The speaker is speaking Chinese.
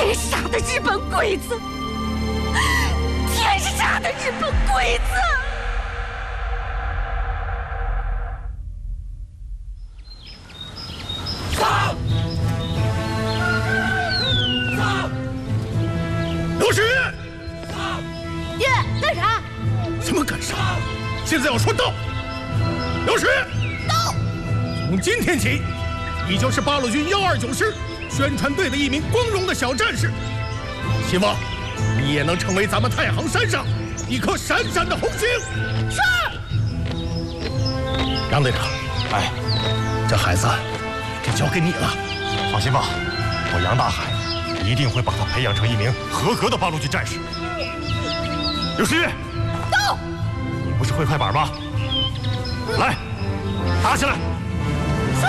天杀的日本鬼子！天杀的日本鬼子！ 杀！杀！刘时月！杀！ 爷，干啥？ 什么干啥？现在要说到。刘时月， 到。 从今天起，你就是八路军129师宣传队的一名光荣的小战士。希望你也能成为咱们太行山上一颗闪闪的红星。 是。 杨队长， 哎， 这孩子就交给你了。 放心吧，我杨大海一定会把他培养成一名合格的八路军战士。刘时月， 到。 你不是会快板吗？来，打起来！